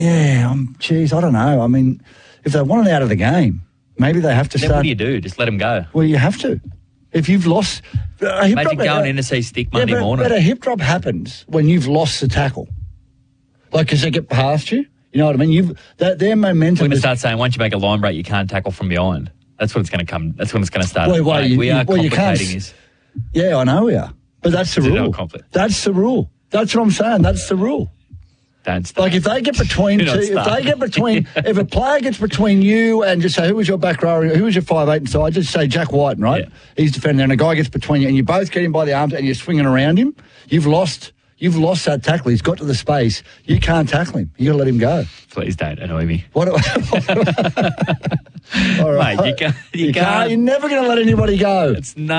Yeah, geez, I don't know. I mean, if they want it out of the game, maybe they have to then start. What do you do? Just let them go? Well, you have to. If you've lost... Imagine going in to see stick Monday morning. But a hip drop happens when you've lost the tackle. Like, because they get past you. You know what I mean? Their momentum... We're going to start saying, once you make a line break, you can't tackle from behind. That's what it's going to come... That's when it's going to start. We are complicating this. Yeah, I know we are. But that's the rule. That's the rule. That's what I'm saying. That's the rule. Don't start. Like, if they get between if a player gets between you and just say, who was your back row, who was your 5'8", and so I just say Jack Whiten, right? Yeah. He's defending, and a guy gets between you, and you both get him by the arms, and you're swinging around him. You've lost that tackle. He's got to the space. You can't tackle him. You got to let him go. Please don't annoy me. All right. Mate, you can't. You're never going to let anybody go.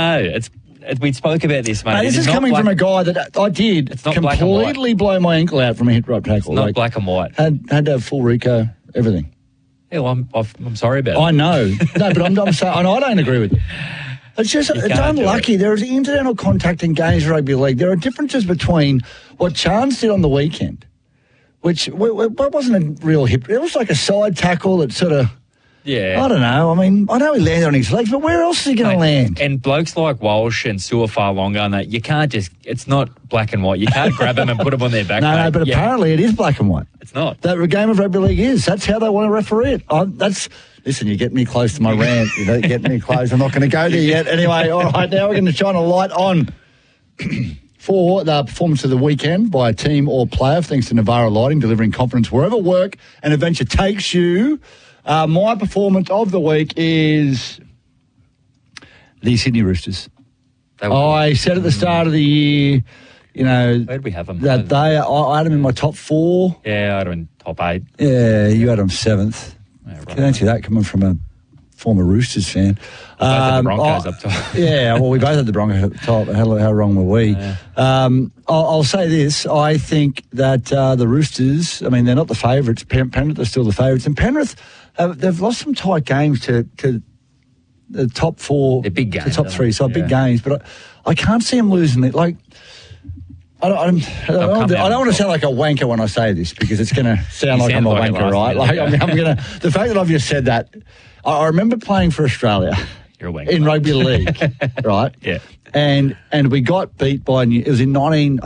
We spoke about this, mate. This is coming from a guy that I did completely blow my ankle out from a hip drop tackle. It's not black and white. Had to have full Rico, everything. Yeah, well, I'm sorry about it. I know. No, but I'm saying, I don't agree with it. It's just, it's unlucky. There is incidental contact in games of rugby league. There are differences between what Chance did on the weekend, which wasn't a real hip. It was like a side tackle that sort of... Yeah. I don't know. I mean, I know he landed on his legs, but where else is he going to land? And blokes like Walsh and Su'Afaloanga and that, you can't just... It's not black and white. You can't grab them and put them on their back. No, but apparently it is black and white. It's not. That game of rugby league is. That's how they want to referee it. Listen, you get me close to my rant. You don't get me close. I'm not going to go there yet. Anyway, all right, now we're going to shine a light on for the performance of the weekend by a team or player, thanks to Navara Lighting, delivering confidence wherever work and adventure takes you. My performance of the week is the Sydney Roosters. I said at the start of the year, where did we have them? That I had them in my top 4. Yeah, I had them in top 8. Yeah, you had them 7th. Yeah, right. Can't see that coming from a former Roosters fan. Both had the Broncos up top. Yeah, well, we both had the Broncos up top. How wrong were we? Yeah. I'll say this. I think that the Roosters, I mean, they're not the favourites. Penrith are still the favourites. And Penrith, they've lost some tight games to the top 4. They're big games. The top 3, so big games. But I can't see them losing it. Like, I don't want to sound like a wanker when I say this, because it's going to sound like I'm a wanker, right? Like, I'm going to... The fact that I've just said that... I remember playing for Australia in rugby league, right? Yeah. And we got beat by... It was in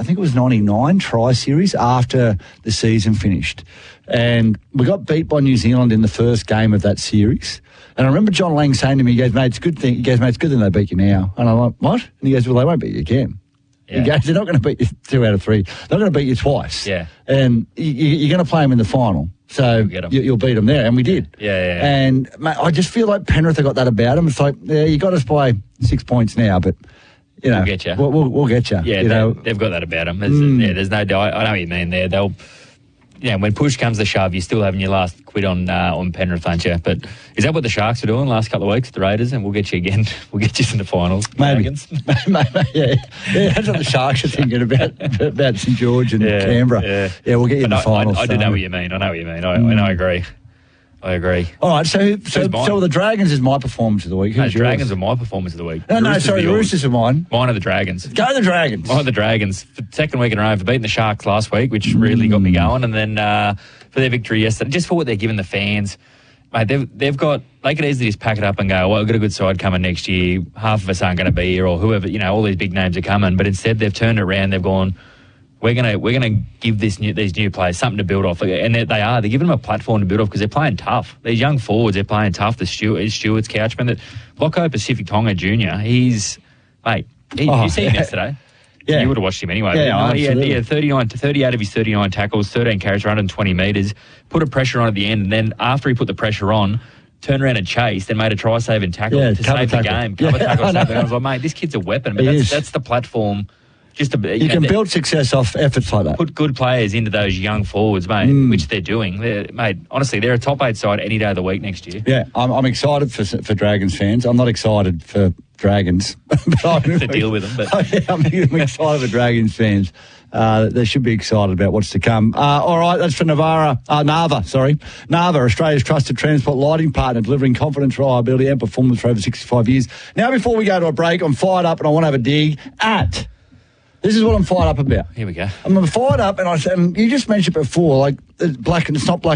99 tri-series after the season finished. And we got beat by New Zealand in the first game of that series. And I remember John Lang saying to me, he goes, mate, it's a good thing. He goes, mate, it's good thing they beat you now. And I'm like, what? And he goes, well, they won't beat you again. Yeah. He goes, they're not going to beat you 2 out of 3. They're going to beat you twice. Yeah. And you're going to play them in the final. So you'll beat them there. And we did. Yeah. And mate, I just feel like Penrith have got that about them. It's like, yeah, you got us by 6 points now, but, we'll get you. We'll get you. Yeah, they've got that about them. There's no doubt. I know what you mean there. They'll... when push comes to shove, you're still having your last quid on Penrith, aren't you? But is that what the Sharks are doing the last couple of weeks, the Raiders? And we'll get you again. We'll get you in the finals. Maybe. Yeah, that's what the Sharks are thinking about St George and Canberra. Yeah, we'll get you in the finals. I do know what you mean. I agree. I agree. All right, so the Dragons is my performance of the week. The Dragons are my performance of the week. No, the Roosters are mine. Mine are the Dragons. Go the Dragons. Mine are the Dragons. For the second week in a row for beating the Sharks last week, which really got me going, and then for their victory yesterday, just for what they're giving the fans. Mate, they could easily just pack it up and go, well, we've got a good side coming next year. Half of us aren't going to be here, or whoever, all these big names are coming. But instead, they've turned it around. They've gone, we're gonna give these new players something to build off, and they're giving them a platform to build off because they're playing tough. These young forwards, they're playing tough. The Stewart's Couchman, that Locko Pacific Tonga Jr. You see him yesterday. Yeah. You would have watched him anyway. Yeah, he had 38 of his 39 tackles, 13 carries, 120 metres, put a pressure on at the end, and then after he put the pressure on, turned around and chased and made a try-saving tackle to save the game. Cover tackle. I was like, mate, this kid's a weapon. But that's the platform. You can build success off efforts like that. Put good players into those young forwards, mate, which they're doing. Mate, honestly, they're a top 8 side any day of the week next year. Yeah, I'm excited for Dragons fans. I'm not excited for Dragons. to deal with them. But. I'm excited for Dragons fans. They should be excited about what's to come. All right, that's for Nava, Australia's trusted transport lighting partner, delivering confidence, reliability and performance for over 65 years. Now, before we go to a break, I'm fired up and I want to have a dig at This is what I'm fired up about. Here we go. I'm fired up, and I said, and you just mentioned before, like, it's not black